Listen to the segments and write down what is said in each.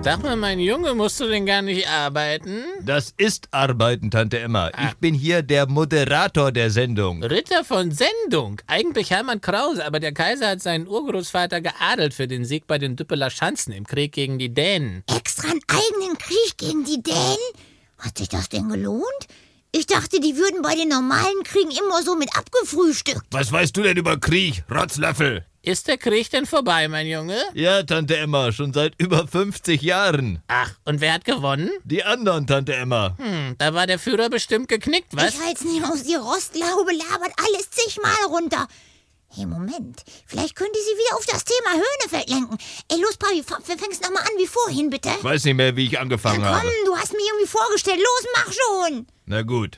Sag mal, mein Junge, musst du denn gar nicht arbeiten? Das ist Arbeiten, Tante Emma. Ich bin hier der Moderator der Sendung. Ritter von Sendung? Eigentlich Hermann Krause, aber der Kaiser hat seinen Urgroßvater geadelt für den Sieg bei den Düppeler Schanzen im Krieg gegen die Dänen. Extra einen eigenen Krieg gegen die Dänen? Hat sich das denn gelohnt? Ich dachte, die würden bei den normalen Kriegen immer so mit abgefrühstückt. Was weißt du denn über Krieg, Rotzlöffel? Ist der Krieg denn vorbei, mein Junge? Ja, Tante Emma, schon seit über 50 Jahren. Ach, und wer hat gewonnen? Die anderen, Tante Emma. Da war der Führer bestimmt geknickt, was? Ich halt's nicht aus, die Rostlaube labert alles zigmal runter. Hey, Moment, vielleicht könnte sie wieder auf das Thema Höhnefeld lenken. Ey, los, Papi, fängst nochmal an wie vorhin, bitte. Ich weiß nicht mehr, wie ich angefangen Ja, komm, habe. du hast mir irgendwie vorgestellt. Los, mach schon. Na gut.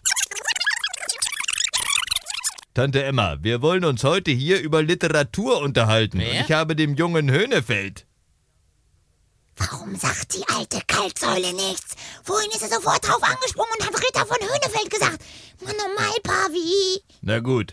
Tante Emma, wir wollen uns heute hier über Literatur unterhalten. Wer? Und ich habe dem jungen Höhnefeld. Warum sagt die alte Kaltsäule nichts? Vorhin ist er sofort drauf angesprungen und hat Ritter von Höhnefeld gesagt. Mann, normal, Pavi. Na gut.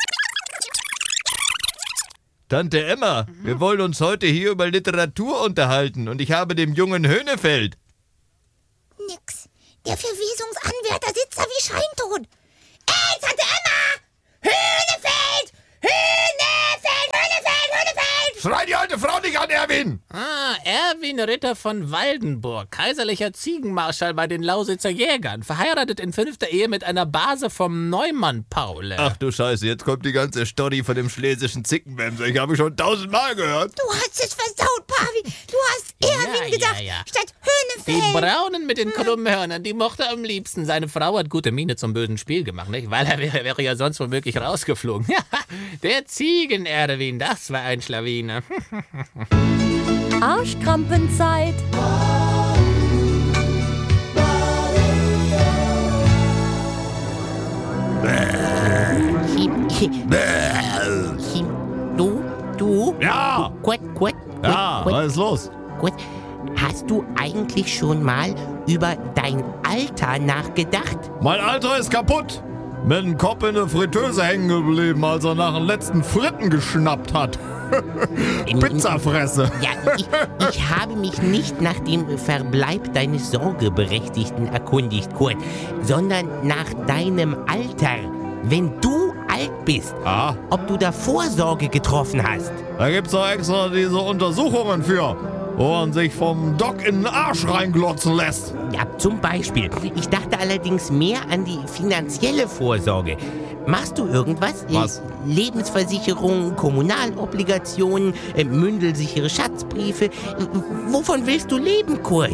Tante Emma, wir wollen uns heute hier über Literatur unterhalten. Und ich habe dem jungen Höhnefeld. Nix. Der Verwesungsanwärter sitzt da wie scheintot. Ey, Tante Emma! Höhnefeld! Höhnefeld! Höhnefeld! Höhnefeld! Schrei die alte Frau nicht an, Erwin! Erwin Ritter von Waldenburg, kaiserlicher Ziegenmarschall bei den Lausitzer Jägern, verheiratet in 5. Ehe mit einer Base vom Neumann Paul. Ach du Scheiße, jetzt kommt die ganze Story von dem schlesischen Zickenwämser. Ich habe schon 1000-mal gehört. Du hast es versaut, Pavi. Du hast Erwin gesagt, statt Die Höhnefeld. Braunen mit den krummen Hörnern, die mochte er am liebsten. Seine Frau hat gute Miene zum bösen Spiel gemacht, nicht? Weil er wäre ja sonst womöglich rausgeflogen. Der Ziegen-Erwin, das war ein Schlawiner. Arschkrampenzeit. Du? Ja! Gut. Ja, was ist los? Gut. Hast du eigentlich schon mal über dein Alter nachgedacht? Mein Alter ist kaputt. Mit dem Kopf in der Fritteuse hängen geblieben, als er nach den letzten Fritten geschnappt hat. Pizzafresse. Ja, ich habe mich nicht nach dem Verbleib deines Sorgeberechtigten erkundigt, Kurt, sondern nach deinem Alter. Wenn du alt bist, ob du da Vorsorge getroffen hast. Da gibt's doch extra diese Untersuchungen für, wo man sich vom Doc in den Arsch reinglotzen lässt. Ja, zum Beispiel. Ich dachte allerdings mehr an die finanzielle Vorsorge. Machst du irgendwas? Was? Lebensversicherung, Kommunalobligationen, mündelsichere Schatzbriefe. Wovon willst du leben, Kurt?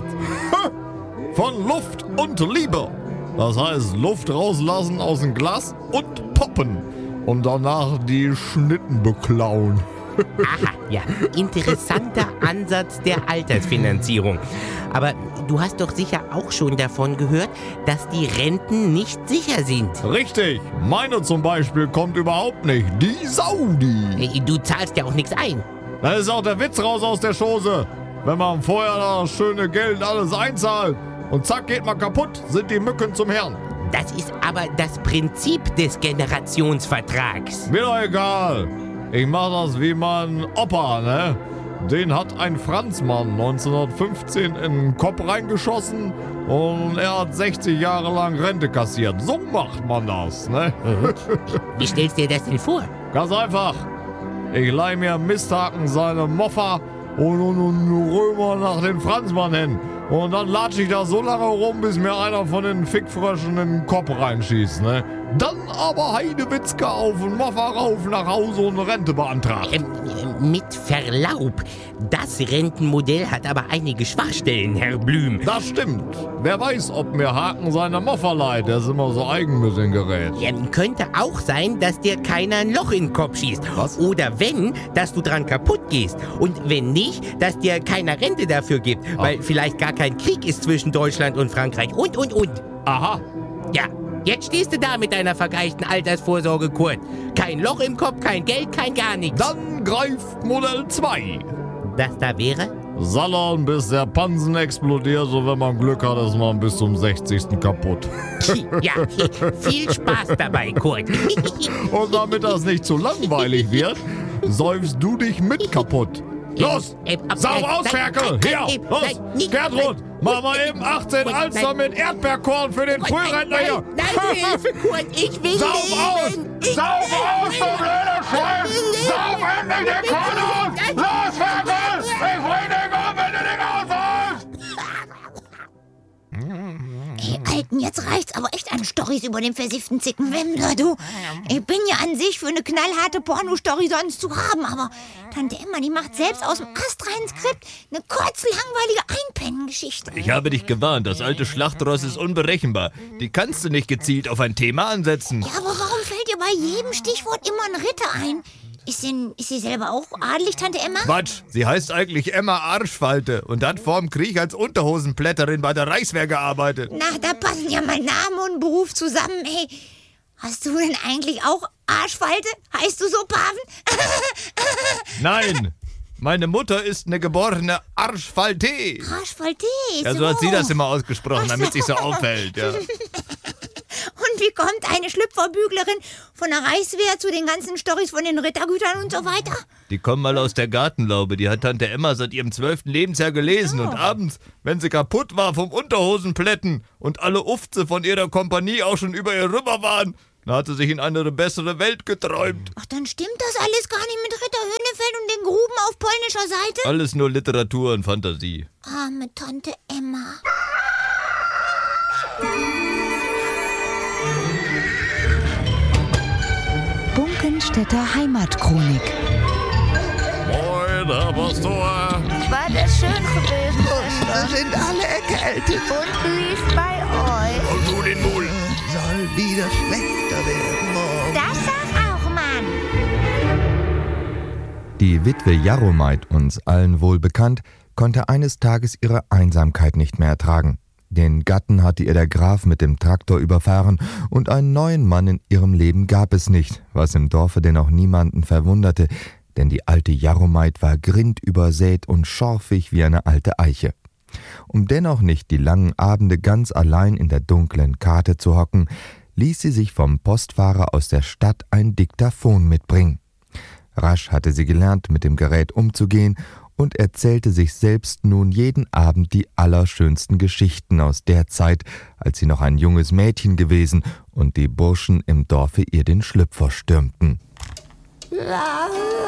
Von Luft und Liebe. Das heißt, Luft rauslassen aus dem Glas und poppen. Und danach die Schnitten beklauen. Aha, ja. Interessanter Ansatz der Altersfinanzierung. Aber du hast doch sicher auch schon davon gehört, dass die Renten nicht sicher sind. Richtig. Meine zum Beispiel kommt überhaupt nicht. Die Saudi. Du zahlst ja auch nichts ein. Da ist auch der Witz raus aus der Chose. Wenn man vorher das schöne Geld alles einzahlt und zack geht man kaputt, sind die Mücken zum Herrn. Das ist aber das Prinzip des Generationsvertrags. Mir doch egal. Ich mach das wie mein Opa, ne? Den hat ein Franzmann 1915 in den Kopf reingeschossen und er hat 60 Jahre lang Rente kassiert. So macht man das, ne? Wie stellst du dir das denn vor? Ganz einfach. Ich leih mir Misthaken seine Moffa und Römer nach den Franzmann hin. Und dann latsche ich da so lange rum, bis mir einer von den Fickfröschen in den Kopf reinschießt, ne? Dann aber Heidewitzka auf und Moffa rauf nach Hause und Rente beantragt. Mit Verlaub, das Rentenmodell hat aber einige Schwachstellen, Herr Blüm. Das stimmt. Wer weiß, ob mir Haken seine Moffa leiht. Der ist immer so eigen mit dem Gerät. Ja, könnte auch sein, dass dir keiner ein Loch in den Kopf schießt. Was? Oder wenn, dass du dran kaputt gehst. Und wenn nicht, dass dir keiner Rente dafür gibt. Weil vielleicht gar kein Krieg ist zwischen Deutschland und Frankreich. Und. Aha. Ja, jetzt stehst du da mit deiner vergeigten Altersvorsorge, Kurt. Kein Loch im Kopf, kein Geld, kein gar nichts. Dann greift Modell 2. Das da wäre? Sallern, bis der Pansen explodiert. So, wenn man Glück hat, ist man bis zum 60. kaputt. Ja, viel Spaß dabei, Kurt. Und damit das nicht zu langweilig wird, säufst du dich mit kaputt. Los, sauf aus, Ferkel! Hier, los! Gertrud, mach mal eben 18 Alster mit Erdbeerkorn für den Frührentner hier! Nein, Hilfe, Kurt, ich will Sauf aus! leben! Sauf aus, du blöder Schwein! Sauf endlich den Korn aus! Los, Ferkel! Ich bring dich um, wenn du nicht aussaufst! Ey, Alten, jetzt reicht's aber echt an Storys über den versifften Zickenwemmler, du. Ich bin ja an sich für eine knallharte Pornostory sonst zu haben, aber Tante Emma, die macht selbst aus dem astreinen Skript eine kurze, langweilige Einpennengeschichte. Ich habe dich gewarnt, das alte Schlachtross ist unberechenbar. Die kannst du nicht gezielt auf ein Thema ansetzen. Ja, aber warum fällt dir bei jedem Stichwort immer ein Ritter ein? Ist sie selber auch adelig, Tante Emma? Quatsch, sie heißt eigentlich Emma Arschfalte und hat vorm Krieg als Unterhosenplätterin bei der Reichswehr gearbeitet. Na, da passen ja mal Name und Beruf zusammen, ey. Hast du denn eigentlich auch Arschfalte? Heißt du so, Paven? Nein, meine Mutter ist eine geborene Arschfalte. Arschfalte? Ja, so hat sie das immer ausgesprochen, damit sich so auffällt. Ja. Und wie kommt eine Schlüpferbüglerin von der Reichswehr zu den ganzen Storys von den Rittergütern und so weiter? Die kommen mal aus der Gartenlaube. Die hat Tante Emma seit ihrem 12. Lebensjahr gelesen. Und abends, wenn sie kaputt war vom Unterhosenplätten und alle Ufze von ihrer Kompanie auch schon über ihr rüber waren, da hat sie sich in eine bessere Welt geträumt. Ach, dann stimmt das alles gar nicht mit Ritter Höhnefeld und den Gruben auf polnischer Seite? Alles nur Literatur und Fantasie. Arme Tante Emma. Bunkenstädter Heimatchronik. Moin, Herr Pastor. War das schön gewesen, Wir sind alle erkältet. und wie ist bei euch? Und du den Mul. Soll wieder schlechter werden morgen. Das sag auch, Mann. Die Witwe Jaromait, uns allen wohl bekannt, konnte eines Tages ihre Einsamkeit nicht mehr ertragen. Den Gatten hatte ihr der Graf mit dem Traktor überfahren und einen neuen Mann in ihrem Leben gab es nicht, was im Dorfe denn auch niemanden verwunderte, denn die alte Jaromait war grindübersät und schorfig wie eine alte Eiche. Um dennoch nicht die langen Abende ganz allein in der dunklen Kate zu hocken, ließ sie sich vom Postfahrer aus der Stadt ein Diktaphon mitbringen. Rasch hatte sie gelernt, mit dem Gerät umzugehen und erzählte sich selbst nun jeden Abend die allerschönsten Geschichten aus der Zeit, als sie noch ein junges Mädchen gewesen und die Burschen im Dorfe ihr den Schlüpfer stürmten.